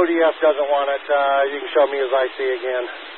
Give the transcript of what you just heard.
ODF doesn't want it. You can show me his IC again.